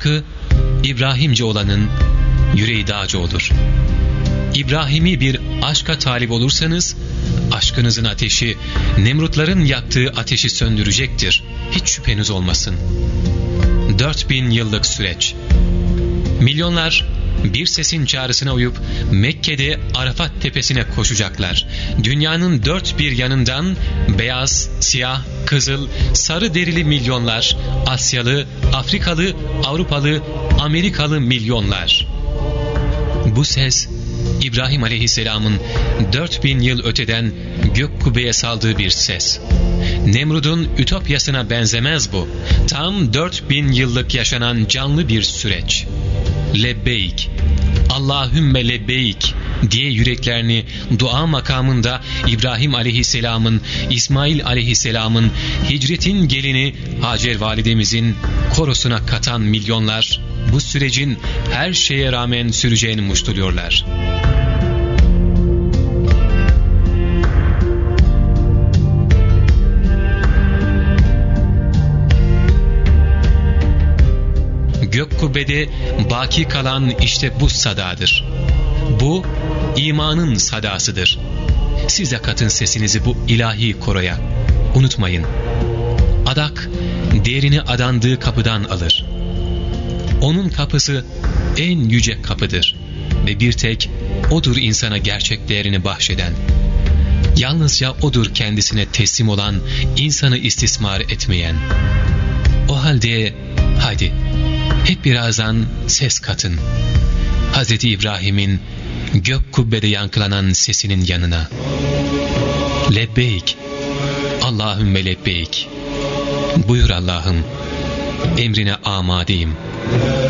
Aşkı İbrahimce olanın yüreği dağcı olur. İbrahimi bir aşka talip olursanız, aşkınızın ateşi Nemrutların yaktığı ateşi söndürecektir. Hiç şüpheniz olmasın. 4000 yıllık süreç. Milyonlar bir sesin çağrısına uyup Mekke'de Arafat tepesine koşacaklar. Dünyanın dört bir yanından beyaz, siyah, kızıl, sarı derili milyonlar, Asyalı, Afrikalı, Avrupalı, Amerikalı milyonlar. Bu ses İbrahim Aleyhisselam'ın 4000 yıl öteden gök kubbeye saldığı bir ses. Nemrud'un ütopyasına benzemez bu. Tam 4000 yıllık yaşanan canlı bir süreç. Lebbeyk, Allahümme lebbeyk diye yüreklerini dua makamında İbrahim Aleyhisselam'ın, İsmail Aleyhisselam'ın, hicretin gelini Hacer validemizin korosuna katan milyonlar bu sürecin her şeye rağmen süreceğini muştuluyorlar. Gök kubbede baki kalan işte bu sadadır. Bu imanın sadasıdır. Siz de katın sesinizi bu ilahi koroya. Unutmayın, adak değerini adandığı kapıdan alır. Onun kapısı en yüce kapıdır ve bir tek odur insana gerçek değerini bahşeden. Yalnızca odur kendisine teslim olan, insanı istismar etmeyen. O halde haydi hep birazdan ses katın. Hz. İbrahim'in gök kubbede yankılanan sesinin yanına. Lebbeyk, Allahümme lebbeyk. Buyur Allah'ım, emrine amadeyim.